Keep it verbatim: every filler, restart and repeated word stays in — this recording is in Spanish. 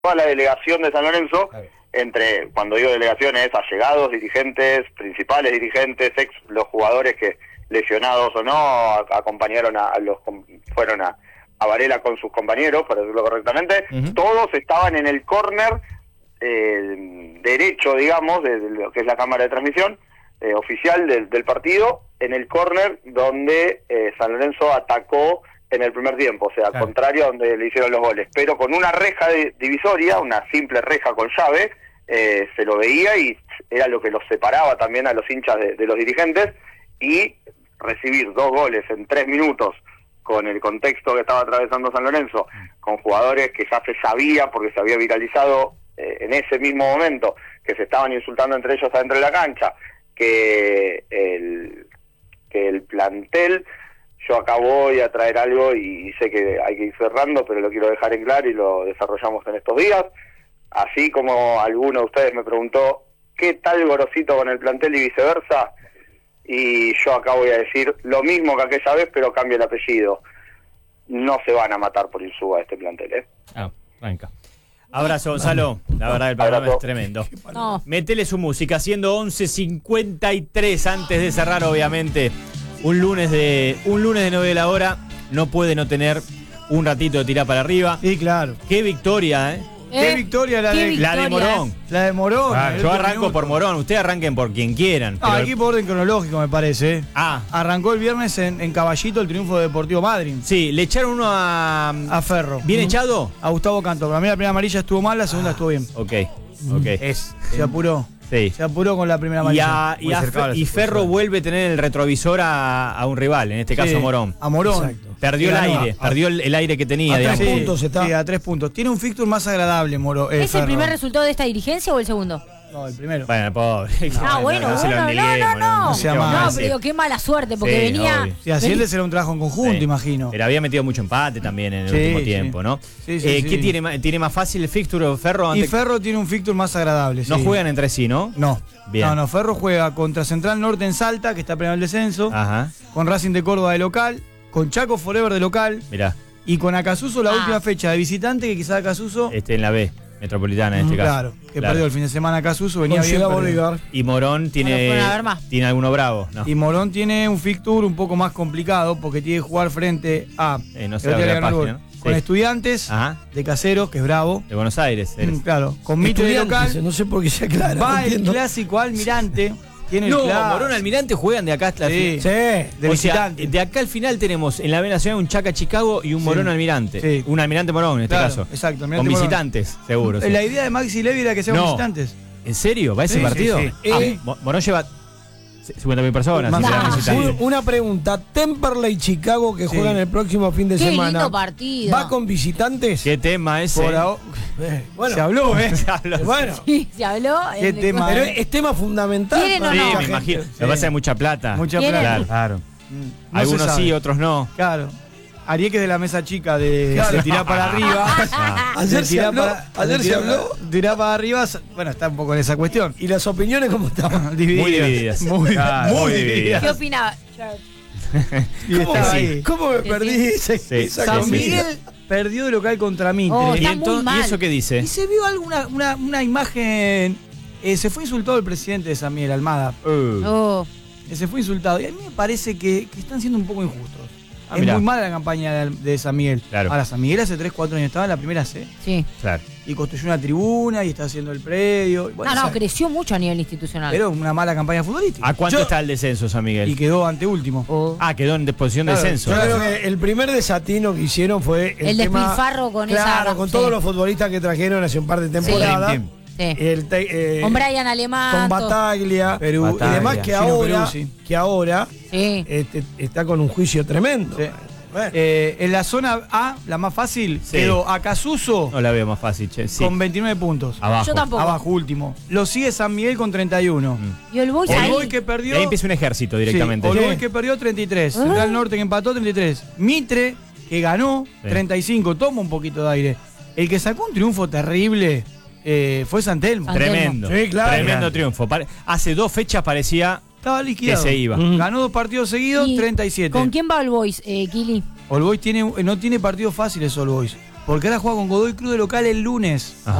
toda la delegación de San Lorenzo, entre, cuando digo delegaciones, allegados, dirigentes, principales dirigentes, ex los jugadores que lesionados o no, a, acompañaron a, a los, fueron a, a Varela con sus compañeros, para decirlo correctamente, uh-huh. Todos estaban en el córner eh, derecho, digamos, de, de lo que es la cámara de transmisión eh, oficial del, del partido, en el córner donde eh, San Lorenzo atacó en el primer tiempo, o sea, al claro. contrario a donde le hicieron los goles, pero con una reja de divisoria, una simple reja con llave, eh, se lo veía y era lo que los separaba también a los hinchas de, de los dirigentes, y recibir dos goles en tres minutos con el contexto que estaba atravesando San Lorenzo, con jugadores que ya se sabía, porque se había viralizado eh, en ese mismo momento, que se estaban insultando entre ellos adentro de la cancha, que el, que el plantel... Yo acá voy a traer algo y sé que hay que ir cerrando, pero lo quiero dejar en claro y lo desarrollamos en estos días. Así como alguno de ustedes me preguntó qué tal Gorosito con el plantel y viceversa, y yo acá voy a decir lo mismo que aquella vez, pero cambio el apellido. No se van a matar por Insúa este plantel, ¿eh? Ah, venga. Abrazo, Gonzalo. La verdad, el programa Abrazo. Es tremendo. No. Metele su música, siendo once cincuenta y tres antes de cerrar, obviamente. Un lunes de un lunes de novela hora no puede no tener un ratito de tirar para arriba. Sí, claro. Qué victoria, ¿eh? ¿Eh? Qué victoria la ¿Qué de victoria? La de Morón. La de Morón. Ah, el yo último arranco minuto. por Morón, ustedes arranquen por quien quieran. Ah, pero- aquí por orden cronológico, me parece. ¿eh? Ah, Arrancó el viernes en, en Caballito el triunfo de Deportivo Madryn. sí, le echaron uno a. A Ferro. ¿Bien Ujú. echado? A Gustavo Canto. Para mí la primera amarilla estuvo mal, la segunda estuvo bien. Ok, ok. Es. Se apuró. Sí. Se apuró con la primera Y, amarilla. a, y, Muy a cercano Fe- a y ese Ferro puesto. vuelve a tener el retrovisor a, a un rival, en este caso Sí, a Morón. A Morón. Exacto. Perdió el Y ganó aire, a- perdió el, el aire que tenía, a tres digamos. puntos está. Sí, a tres puntos. Tiene un fixture más agradable, Moro. eh, ¿Es el Ferro. primer resultado de esta dirigencia o el segundo? No, el primero. Bueno, pobre. Ah, bueno, no se lo bueno, no, endilguemos, no, no. No sea ¿Qué vamos a mal. No, decir? pero digo, qué mala suerte, porque Sí, venía... obvio. Si así él será un trabajo en conjunto, Sí. imagino. Pero había metido mucho empate también en el Sí, último sí. tiempo, ¿no? Sí, sí, Eh, sí. ¿Qué tiene, ma- tiene más fácil el fixture Ferro? Y Antes- Ferro tiene un fixture más agradable. No sí. juegan entre sí, ¿no? No. Bien. No, no. Ferro juega contra Central Norte en Salta, que está peleando el descenso. Ajá, Con Racing de Córdoba de local. Con Chaco Forever de local. mirá, Y con Acasuso la Ah. última fecha de visitante, que quizás Acasuso. este en la B, Metropolitana en este caso. Claro, que perdió el fin de semana Acasuso, venía Con bien. Ciudad perdió. Bolívar. Y Morón tiene, fueron a ver más. tiene alguno bravo, ¿no? Y Morón tiene un fixture un poco más complicado porque tiene que jugar frente a. Eh, no sé, el otro día abre la ganó el página, gol. ¿no? Con Sí. Estudiantes Ajá, de Caseros, que es bravo. de Buenos Aires. eres. Mm, claro, con Mitre de Estudiantes, local. no sé por qué se aclara. Va no el entiendo. clásico Almirante. Tiene el No, clásico. Morón Almirante juegan de acá hasta el Sí. fin. Sí. De O sea, visitante. de acá al final tenemos en la B Nacional un Chaca Chicago y un Sí. Morón Almirante. Sí. Un Almirante Morón en este Claro, caso. exacto, Con Almirante Morón. visitantes, seguro. sí. La idea de Maxi Levy era que sean No. visitantes. ¿En serio? ¿Va ese Sí, sí, partido? sí. Ah, Eh, Mo- Morón lleva cincuenta mil personas. Más sí, o serán menos, visitantes. Un- Una pregunta. Temperley Chicago que Sí. juegan el próximo fin de Qué semana. lindo partido. ¿Va con visitantes? ¿Qué tema ese? Por ahora. Eh, bueno, Se habló, ¿eh? Se habló. bueno. Sí, se habló. Qué en el- tema, Pero eh. es tema fundamental. ¿Quieren o para Sí, no? la me gente. imagino. Lo que pasa es que hay mucha plata. Mucha ¿Quieren? plata. Claro, claro. Mm, no se Algunos sabe. sí, otros no. Claro. Ariel, que es de la mesa chica de, Claro. de tirar para arriba. Ah. Ayer De se tirar habló. para- Ayer de se tirar habló. para- Tirar para arriba, bueno, está un poco en esa cuestión. ¿Y las opiniones cómo estaban? Divididas. Muy divididas. Muy, Claro, muy muy divididas. divididas. ¿Qué opinaba? Y ¿Cómo, estaba sí. ahí. ¿Cómo me Sí, perdí sí. esa, Sí. esa San comida? Miguel perdió de local contra Mitre. Oh, ¿Y, está muy entonces- ¿Y mal. eso qué dice? Y se vio alguna una, una imagen. eh, se fue insultado el presidente de San Miguel, Almada. Uh, Oh. Eh, se fue insultado. Y a mí me parece que, que están siendo un poco injustos. Ah, es mirá. muy mala la campaña de, de San Miguel. Claro. Ahora, San Miguel hace tres cuatro años estaba en la primera C. Sí. claro. Y construyó una tribuna y está haciendo el predio. y bueno, No, no, esa- creció mucho a nivel institucional. pero una mala campaña futbolística. ¿A cuánto Yo- está el descenso, San Miguel? Y quedó anteúltimo. Oh. Ah, quedó en disposición de Claro, descenso. Yo creo que el primer desatino que hicieron fue el, El tema- despilfarro con claro, esa- con sí. todos los futbolistas que trajeron hace un par de temporadas. Dream Sí. El te- eh, Con Brian Alemán. con todo. Bataglia, Perú, y demás Bataglia. que Gino ahora, Peruzzi. que ahora Sí. este, está con un juicio tremendo. Sí. Bueno, Eh, en la zona A, la más fácil, Sí. quedó Acasuso No la veo más fácil, che. Sí. con veintinueve puntos. Abajo. Yo tampoco. Abajo, último. Lo sigue San Miguel con treinta y uno. Mm. Y el Boys El ahí. Boy que Y perdió. ahí empieza un ejército directamente. Sí, Sí. Olboy que perdió treinta y tres. Ah. Central Norte que empató treinta y tres. Mitre que ganó Sí. treinta y cinco. Toma un poquito de aire. El que sacó un triunfo terrible eh, fue San Telmo. San- Tremendo. Sí, claro. Tremendo triunfo. Pare- Hace dos fechas parecía Estaba que liquidado. se iba. Mm. Ganó dos partidos seguidos, Y- treinta y siete. ¿Con quién va el Boys, eh, Kili? All Boys tiene, no tiene partidos fáciles All Boys. porque ahora juega con Godoy Cruz de local el lunes. Ajá.